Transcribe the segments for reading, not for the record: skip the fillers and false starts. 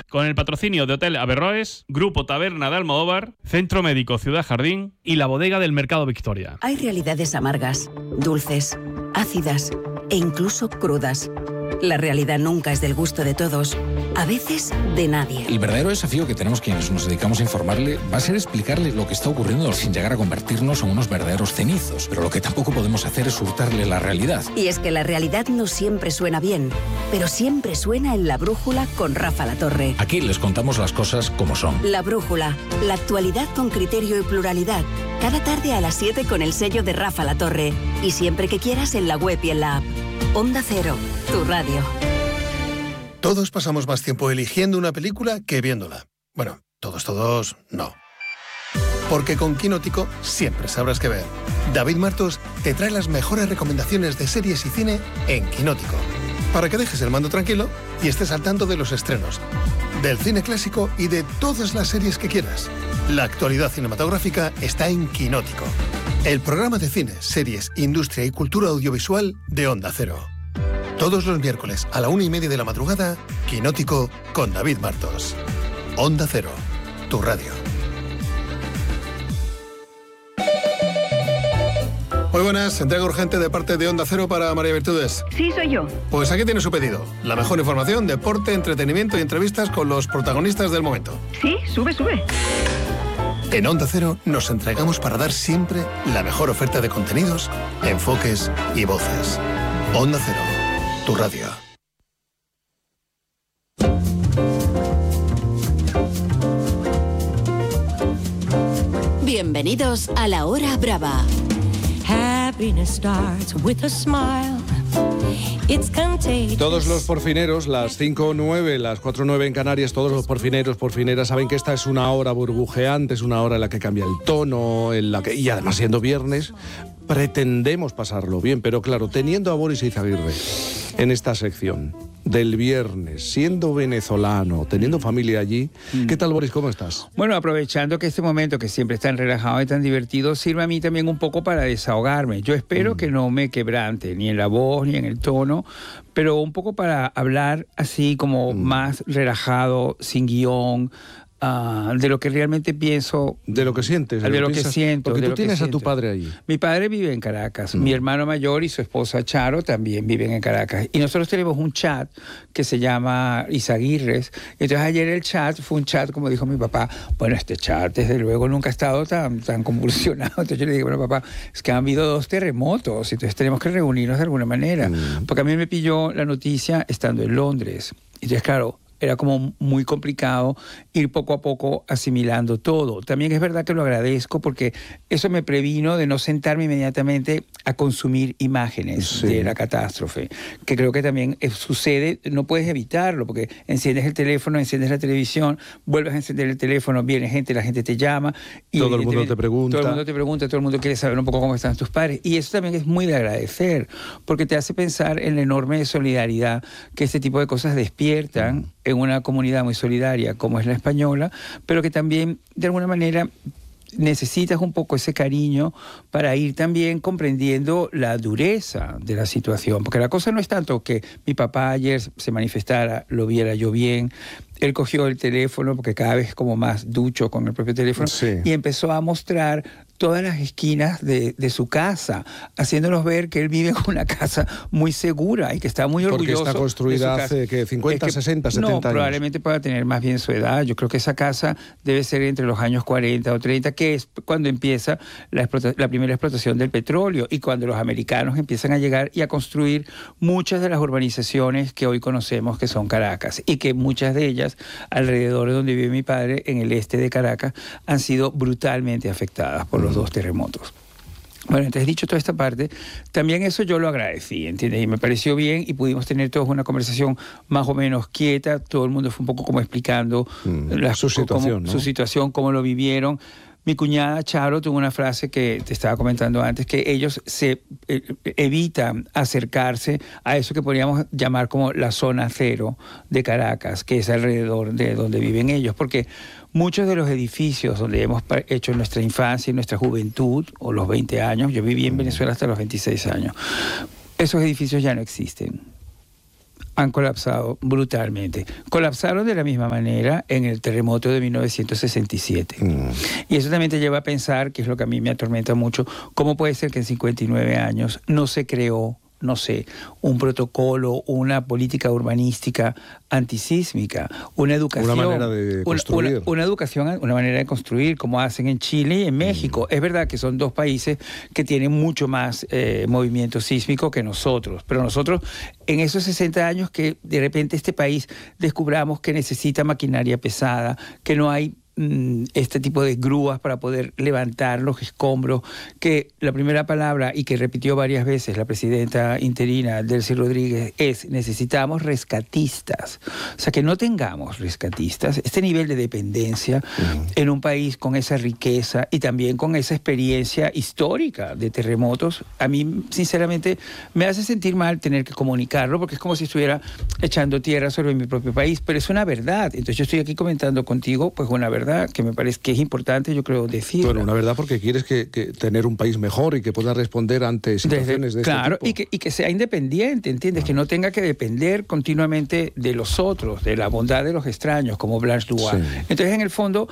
Con el patrocinio de Hotel Averroes, Grupo Taberna de Almodóvar, Centro Médico Ciudad Jardín y la Bodega del Mercado Victoria. Hay realidades amargas, dulces, ácidas e incluso crudas. La realidad nunca es del gusto de todos, a veces de nadie. El verdadero desafío que tenemos quienes nos dedicamos a informarle va a ser explicarle lo que está ocurriendo sin llegar a convertirnos en unos verdaderos cenizos. Pero lo que tampoco podemos hacer es hurtarle la realidad. Y es que la realidad no siempre suena bien, pero siempre suena en La Brújula con Rafa Latorre. Aquí les contamos las cosas como son. La Brújula, la actualidad con criterio y pluralidad. Cada tarde a las 7 con el sello de Rafa Latorre. Y siempre que quieras en la web y en la app. Onda Cero, tu radio. Todos pasamos más tiempo eligiendo una película que viéndola. Bueno, todos, no. Porque con Quinótico siempre sabrás qué ver. David Martos te trae las mejores recomendaciones de series y cine en Quinótico. Para que dejes el mando tranquilo y estés al tanto de los estrenos, del cine clásico y de todas las series que quieras. La actualidad cinematográfica está en Quinótico. El programa de cine, series, industria y cultura audiovisual de Onda Cero. Todos los miércoles a la 1:30 de la madrugada, Quinótico con David Martos. Onda Cero, tu radio. Muy buenas, entrega urgente de parte de Onda Cero para María Virtudes. Sí, soy yo. Pues aquí tiene su pedido. La mejor información, deporte, entretenimiento y entrevistas con los protagonistas del momento. Sí, sube. En Onda Cero nos entregamos para dar siempre la mejor oferta de contenidos, enfoques y voces. Onda Cero, tu radio. Bienvenidos a La Hora Brava. Happiness starts with a smile. It's contagious. Todos los porfineros, las 5:09, las 4:09 en Canarias, todos los porfineros, porfineras saben que esta es una hora burbujeante, es una hora en la que cambia el tono, y además siendo viernes, pretendemos pasarlo bien, pero claro, teniendo a Boris Izaguirre en esta sección del viernes, siendo venezolano, teniendo familia allí. ¿Qué tal, Boris? ¿Cómo estás? Bueno, aprovechando que este momento que siempre es tan relajado y tan divertido sirve a mí también un poco para desahogarme. Yo espero que no me quebrante ni en la voz ni en el tono, pero un poco para hablar así como más relajado, sin guión, de lo que realmente pienso. De lo que sientes. De lo que siento. Porque tú tienes a tu padre allí. Mi padre vive en Caracas. Mi hermano mayor y su esposa Charo también viven en Caracas. Y nosotros tenemos un chat que se llama Izaguirres. Entonces ayer el chat fue un chat, como dijo mi papá, bueno, este chat desde luego nunca ha estado tan convulsionado. Entonces yo le dije, bueno, papá, es que han habido 2 terremotos, entonces tenemos que reunirnos de alguna manera. Porque a mí me pilló la noticia estando en Londres. Entonces, claro, era como muy complicado ir poco a poco asimilando todo. También es verdad que lo agradezco porque eso me previno de no sentarme inmediatamente a consumir imágenes de la catástrofe, que creo que también sucede, no puedes evitarlo, porque enciendes el teléfono, enciendes la televisión, vuelves a encender el teléfono, viene gente, la gente te llama. Y todo el mundo te pregunta. Todo el mundo te pregunta, todo el mundo quiere saber un poco cómo están tus padres. Y eso también es muy de agradecer, porque te hace pensar en la enorme solidaridad que este tipo de cosas despiertan en una comunidad muy solidaria como es la española, pero que también de alguna manera necesitas un poco ese cariño para ir también comprendiendo la dureza de la situación, porque la cosa no es tanto que mi papá ayer se manifestara, lo viera yo bien. Él cogió el teléfono, porque cada vez es como más ducho con el propio teléfono, y empezó a mostrar todas las esquinas de su casa, haciéndonos ver que él vive en una casa muy segura y que está muy orgulloso. Porque está construida hace, ¿qué? 50, 60, 70 años. No, probablemente pueda tener más bien su edad. Yo creo que esa casa debe ser entre los años 40 o 30, que es cuando empieza la primera explotación del petróleo y cuando los americanos empiezan a llegar y a construir muchas de las urbanizaciones que hoy conocemos que son Caracas, y que muchas de ellas alrededor de donde vive mi padre, en el este de Caracas, han sido brutalmente afectadas por los 2 terremotos. Bueno, entonces, dicho toda esta parte, también eso yo lo agradecí, ¿entiendes? Y me pareció bien y pudimos tener todos una conversación más o menos quieta. Todo el mundo fue un poco como explicando su situación, cómo lo vivieron. Mi cuñada Charo tuvo una frase que te estaba comentando antes, que ellos se evitan acercarse a eso que podríamos llamar como la zona cero de Caracas, que es alrededor de donde viven ellos, porque muchos de los edificios donde hemos hecho nuestra infancia y nuestra juventud, o los 20 años, yo viví en Venezuela hasta los 26 años, esos edificios ya no existen. han colapsado brutalmente. Colapsaron de la misma manera en el terremoto de 1967. Y eso también te lleva a pensar, que es lo que a mí me atormenta mucho, cómo puede ser que en 59 años no se creó, no sé, un protocolo, una política urbanística antisísmica, una educación, una manera de construir. Una educación, una manera de construir, como hacen en Chile y en México. Es verdad que son dos países que tienen mucho más movimiento sísmico que nosotros, pero nosotros en esos 60 años que de repente este país descubramos que necesita maquinaria pesada, que no hay este tipo de grúas para poder levantar los escombros, que la primera palabra, y que repitió varias veces la presidenta interina Delcy Rodríguez, es: necesitamos rescatistas. O sea, que no tengamos rescatistas. Este nivel de dependencia en un país con esa riqueza y también con esa experiencia histórica de terremotos, a mí sinceramente me hace sentir mal tener que comunicarlo, porque es como si estuviera echando tierra sobre mi propio país, pero es una verdad. Entonces yo estoy aquí comentando contigo pues una verdad que me parece que es importante, yo creo, decir. Bueno, una verdad, porque quieres que tener un país mejor y que pueda responder ante situaciones de claro, este tipo. Y que sea independiente, ¿entiendes? Que no tenga que depender continuamente de los otros, de la bondad de los extraños, como Blanche Dubois. Sí. Entonces, en el fondo,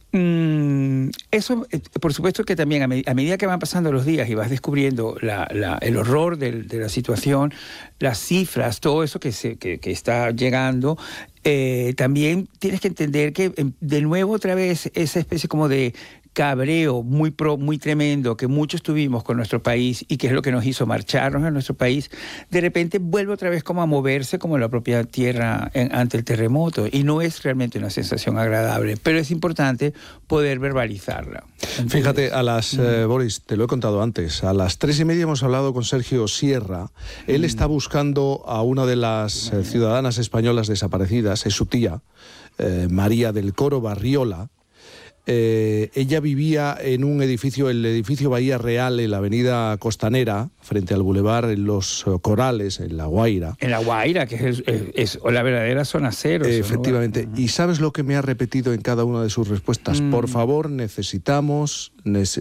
eso, por supuesto que también a medida que van pasando los días y vas descubriendo el horror de la situación, las cifras, todo eso que está llegando, también tienes que entender que de nuevo otra vez esa especie como de cabreo muy tremendo que muchos tuvimos con nuestro país y que es lo que nos hizo marcharnos a nuestro país, de repente vuelve otra vez como a moverse como la propia tierra ante el terremoto, y no es realmente una sensación agradable, pero es importante poder verbalizarla. Entonces, fíjate, Boris, te lo he contado antes, a las 3:30 hemos hablado con Sergio Sierra. Él está buscando a una de las ciudadanas españolas desaparecidas, es su tía, María del Coro Barriola. Ella vivía en un edificio, el edificio Bahía Real, en la avenida Costanera, frente al bulevar en Los Corales, en La Guaira. En La Guaira, que es la verdadera zona cero. Efectivamente. ¿No? ¿Y sabes lo que me ha repetido en cada una de sus respuestas? Por favor, necesitamos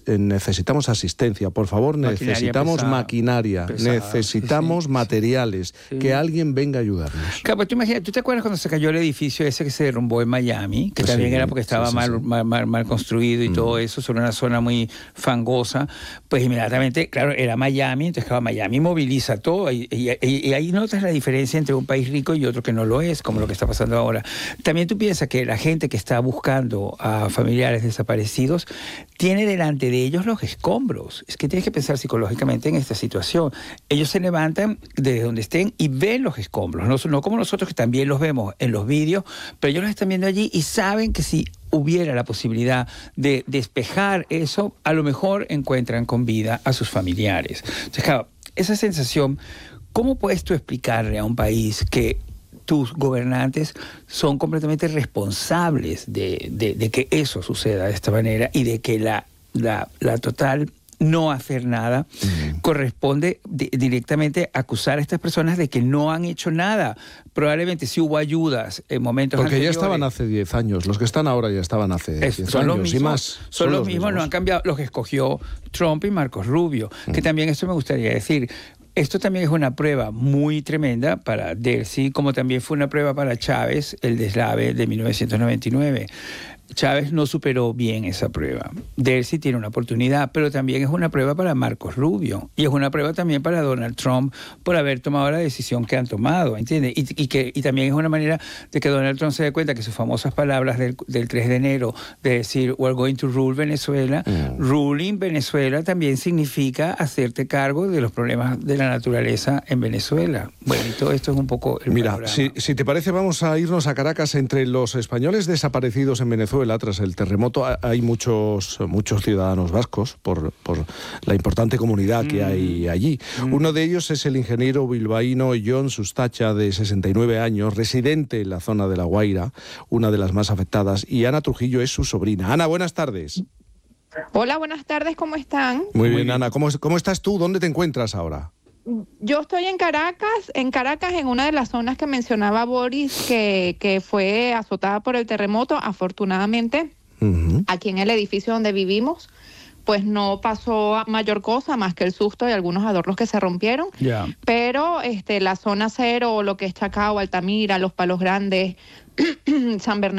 asistencia, por favor, necesitamos maquinaria, necesitamos materiales, que alguien venga a ayudarnos. Claro, pues ¿tú te acuerdas cuando se cayó el edificio ese que se derrumbó en Miami? Que también era porque estaba mal construido y todo eso, sobre una zona muy fangosa. Pues inmediatamente, claro, era Miami, entonces claro, Miami moviliza todo y ahí notas la diferencia entre un país rico y otro que no lo es, como lo que está pasando ahora. También tú piensas que la gente que está buscando a familiares desaparecidos tiene delante de ellos los escombros. Es que tienes que pensar psicológicamente en esta situación. Ellos se levantan desde donde estén y ven los escombros, no como nosotros, que también los vemos en los vídeos, pero ellos los están viendo allí y saben que si hubiera la posibilidad de despejar eso, a lo mejor encuentran con vida a sus familiares. Entonces, claro, esa sensación, ¿cómo puedes tú explicarle a un país que tus gobernantes son completamente responsables de que eso suceda de esta manera, y de que la total no hacer nada corresponde directamente a acusar a estas personas de que no han hecho nada? Probablemente sí hubo ayudas en momentos anteriores. Porque ya estaban hace 10 años. Los que están ahora ya estaban hace 10 años y más. Son los mismos, no han cambiado. Los que escogió Trump y Marcos Rubio. Que también esto me gustaría decir. Esto también es una prueba muy tremenda para Delcy, como también fue una prueba para Chávez, el deslave de 1999. Chávez no superó bien esa prueba. Delcy tiene una oportunidad, pero también es una prueba para Marcos Rubio, y es una prueba también para Donald Trump por haber tomado la decisión que han tomado, ¿entiendes? Y también es una manera de que Donald Trump se dé cuenta que sus famosas palabras del 3 de enero, de decir "we're going to rule Venezuela", ruling Venezuela también significa hacerte cargo de los problemas de la naturaleza en Venezuela. Bueno, y todo esto es un poco el Mira, panorama. si te parece, vamos a irnos a Caracas. Entre los españoles desaparecidos en Venezuela tras el terremoto hay muchos ciudadanos vascos por la importante comunidad que hay allí. Uno de ellos es el ingeniero bilbaíno Jon Sustacha, de 69 años, residente en la zona de La Guaira, una de las más afectadas, y Ana Trujillo es su sobrina. Ana, buenas tardes. Hola, buenas tardes, ¿cómo están? Muy bien, Ana. ¿Cómo estás tú? ¿Dónde te encuentras ahora? Yo estoy en Caracas, en una de las zonas que mencionaba Boris, que fue azotada por el terremoto. Afortunadamente, aquí en el edificio donde vivimos, pues no pasó a mayor cosa más que el susto de algunos adornos que se rompieron. Pero la zona cero, lo que es Chacao, Altamira, Los Palos Grandes, San Bernardo